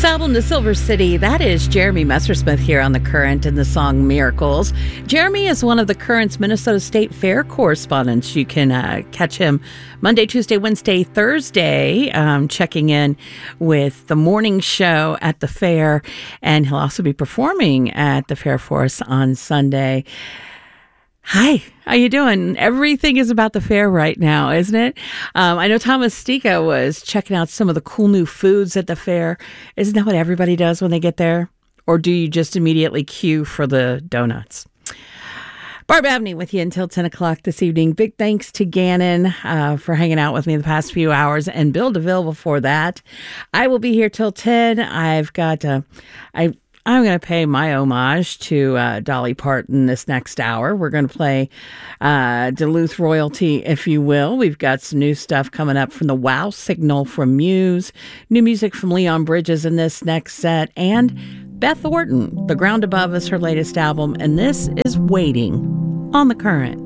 His album, The Silver City, that is Jeremy Messersmith here on The Current in the song Miracles. Jeremy is one of The Current's Minnesota State Fair correspondents. You can catch him Monday, Tuesday, Wednesday, Thursday, checking in with the morning show at the fair. And he'll also be performing at the fair for us on Sunday. Hi, how you doing? Everything is about the fair right now, isn't it? I know Thomas Stika was checking out some of the cool new foods at the fair. Isn't that what everybody does when they get there? Or do you just immediately queue for the donuts? Barb Abney with you until 10 o'clock this evening. Big thanks to Gannon for hanging out with me the past few hours, and Bill DeVille before that. I will be here till 10. I'm going to pay my homage to Dolly Parton this next hour. We're going to play Duluth royalty, if you will. We've got some new stuff coming up from the Wow Signal from Muse, new music from Leon Bridges in this next set, and Beth Orton, The Ground Above is her latest album, and this is Waiting on The Current.